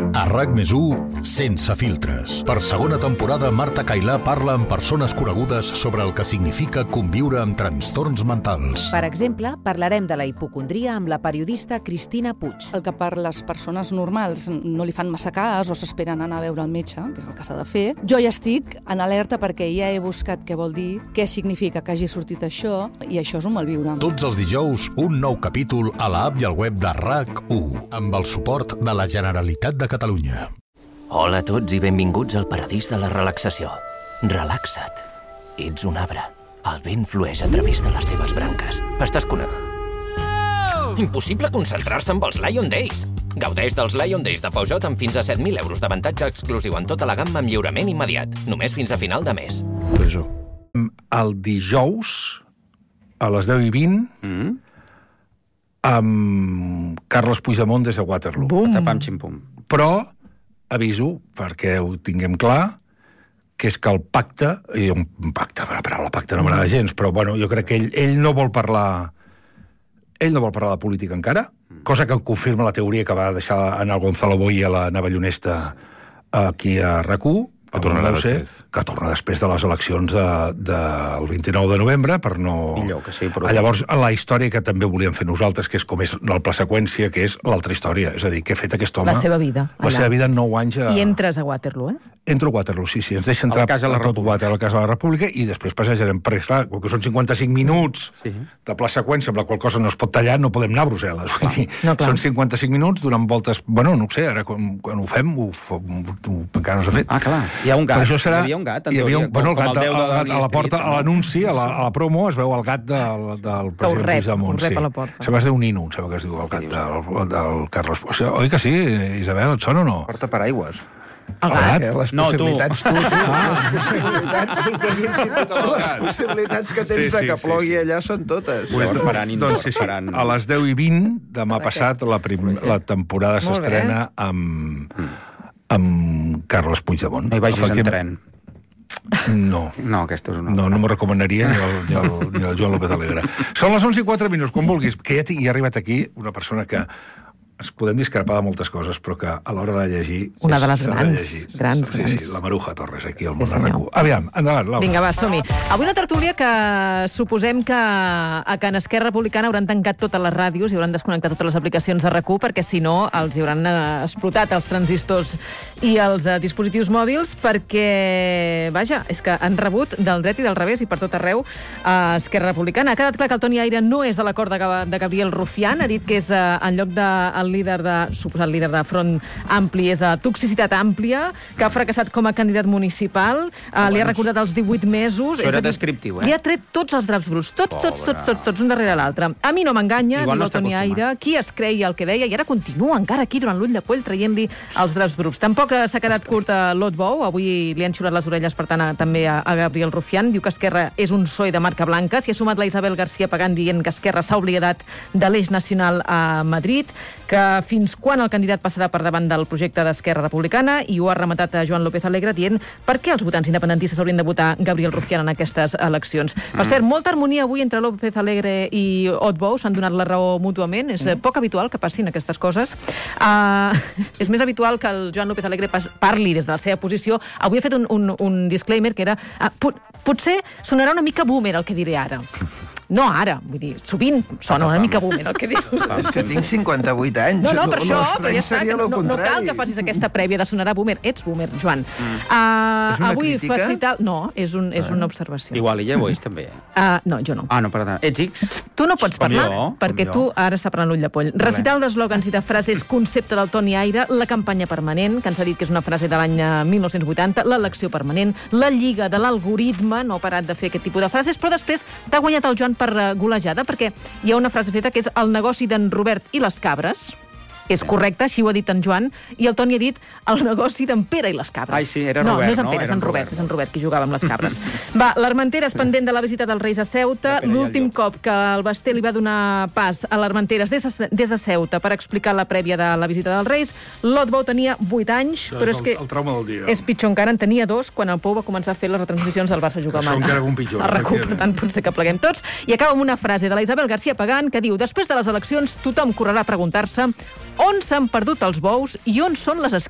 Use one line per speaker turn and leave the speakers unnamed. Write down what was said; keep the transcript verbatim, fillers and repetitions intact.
A RAC més u, sense filtres. Per segona temporada, Marta Cailà parla amb persones conegudes sobre el que significa conviure amb trastorns mentals.
Per exemple, parlarem de la hipocondria amb la periodista Cristina Puig.
El que per les persones normals no li fan massa cas o s'esperen anar a veure el metge, que és el que s'ha de fer, jo ja estic en alerta perquè ja he buscat què vol dir, què significa que hagi sortit això, i això és un malviure.
Tots els dijous, un nou capítol a l'app i al web de RAC u, amb el suport de la Generalitat de Catalunya.
Hola a tots i benvinguts al paradís de la relaxació. Relaxa't. Ets un arbre. El vent flueix a través de les teves branques. Estàs connectat. Impossible concentrar-se amb els Lion Days. Gaudeix dels Lion Days de Peugeot amb fins a set mil euros d'avantatge exclusiu en tota la gamma amb lliurament immediat. Només fins a final de mes.
El dijous, a les deu i vint, mm. amb Carles Puigdemont des de Waterloo.
Bum! Tapam, ximpum.
Però aviso, perquè ho tinguem clar, que és que el pacte, i un pacte, la paraula pacte no m'agrada gens, però bueno, jo crec que ell, ell no vol parlar ell no vol parlar de política encara, cosa que confirma la teoria que va deixar en el Gonzalo Boy a la nava llonesta aquí a RAC u,
que tornarà
després. Que torna després de les eleccions del de, de vint-i-nou de novembre, per no...
Millor que sí, però...
Llavors, la història que també volíem fer nosaltres, que és com és el pla seqüència, que és l'altra història. És a dir, què ha fet aquest home...
La seva vida.
La
allà.
seva vida en nou anys... A...
I entres a Waterloo, eh?
Entro a Waterloo, sí, sí. Ens deixa entrar
a la
tot Waterloo, a la Casa de la República, i després passejarem, perquè clar, com que són cinquanta-cinc minuts sí. de pla seqüència, amb la qual cosa no es pot tallar, no podem anar a Brussel·les. Vull dir, no, són cinquanta-cinc minuts, donant voltes... Bueno, no ho sé, ara quan, quan ho fem, ho, ho, ho, encara no s'ha fet.
Ah, clar, hi ha un gat.
Serà...
Hi havia un gat, en
hi havia un,
teoria,
bueno, el
com,
gat,
com el
el,
de,
el gat a la porta, a l'anunci, a, la, a la promo, es veu el gat del, del president
rep,
Puigdemont.
rep
sí.
a la porta.
Sembla que es diu Nino, sembla que es diu el gat del, del Carles Puigdemont. Oi que sí, Isabel, et sona o no?
Porta paraigües.
El gat?
Eh, les
no,
possibilitats,
tu.
tu, tu. Ah. Les possibilitats, les possibilitats que tens sí, sí, de que plogui sí, sí. allà són totes.
Pues
Llavors,
faran,
doncs sí, sí.
faran...
A les deu i vint, demà passat, la, prim, la temporada s'estrena amb, amb Carles Puigdemont.
No hi vagis en tren.
No.
No, aquesta és una...
No, no m'ho recomanaria ni el, ni, el, ni el Joan López Alegre. Són les onze i quatre minuts, quan vulguis, que ja hi ha arribat aquí una persona que ens podem discrepar de moltes coses, però que a l'hora de llegir...
Una de les grans,
de
grans,
sí,
grans.
Sí, la Maruja Torres, aquí al
Sí,
món
senyor.
RAC u. Aviam, endavant, Laura.
Vinga, va, som-hi. Avui una tertúlia que suposem que, que en Esquerra Republicana hauran tancat totes les ràdios i hauran desconnectat totes les aplicacions de RAC u, perquè si no els hi hauran eh, explotat els transistors i els eh, dispositius mòbils, perquè, vaja, és que han rebut del dret i del revés i per tot arreu a Esquerra Republicana. Ha quedat clar que el Toni Aire no és de l'acord de, de Gabriel Rufián, ha dit que és eh, en lloc del de, líder de suposat líder de Front Ampli, és de toxicitat àmplia, que ha fracassat com a candidat municipal, eh, li ha recordat els divuit mesos...
Això era descriptiu, eh?
Li ha tret tots els draps bruts, tots, tots, tots, tots, tots, un darrere l'altre. A mi no m'enganya, diu el Toni Aire, qui es creia el que deia, i ara continua encara aquí durant l'ull de poll traient-li els draps bruts. Tampoc s'ha quedat curt a Lot Bou, avui li han xiulat les orelles, per tant, a, també a, a Gabriel Rufián, diu que Esquerra és un P S O E de marca blanca, s'hi ha sumat la Isabel García Pagán dient que Esquerra s'ha oblidat de l'eix nacional a Madrid, que fins quan el candidat passarà per davant del projecte d'Esquerra Republicana, i ho ha rematat a Joan López Alegre dient per què els votants independentistes haurien de votar Gabriel Rufián en aquestes eleccions. Per cert, molta harmonia avui entre López Alegre i Ot Bou, s'han donat la raó mútuament, és mm. poc habitual que passin aquestes coses. Uh, és més habitual que el Joan López Alegre parli des de la seva posició. Avui ha fet un, un, un disclaimer que era uh, pot, potser sonarà una mica boomer el que diré ara. No ara, vull dir, sovint sona una mica boomer el que dius.
És que tinc cinquanta-vuit anys.
No, no, per això, però ja està,
no,
no, no cal que facis aquesta prèvia de sonarà boomer. Ets boomer, Joan. Mm. Uh,
és una
avui
crítica?
Facita... No, és, un, és una observació.
Igual ella ho és, també.
Uh, no, jo no.
Ah, no, perdona. Ets X?
Tu no pots
Com
parlar,
jo,
perquè
com
tu
jo.
ara està parlant l'ull de poll. Recital d'eslògans i de frases concepte del Toni Aire, la campanya permanent, que ens ha dit que és una frase de l'any mil nou-cents vuitanta, l'elecció permanent, la lliga de l'algoritme, no ha parat de fer aquest tipus de frases, però després t'ha guanyat el Joan per golejada, perquè hi ha una frase feta que és el negoci d'en Robert i les cabres. És correcte, així ho ha dit en Joan, i el Toni ha dit el negoci d'en Pere i les cabres.
Ai, sí, era
no,
Robert,
no és en
no?
Pere, és
Era
en
en
Robert,
Robert,
és en Robert qui jugava amb les cabres. Va, l'Armentera és pendent de la visita dels Reis a Ceuta. L'últim cop que el Basté li va donar pas a l'Armenteres des, de, des de Ceuta per explicar la prèvia de la visita dels Reis, Lot Bou tenia vuit anys,
Això
però
és
és
el,
que
el trauma del dia.
és pitjor encara, en tenia dos quan el Pou va començar a fer les retransmissions del Barça jugar
Això
amb
encara un pitjor,
el RAC u, per
efectivament.
tant, potser que pleguem tots. I acaba amb una frase de la Isabel García Pagán que diu: després de les eleccions tothom correrà a preguntar-se on s'han perdut els bous i on són les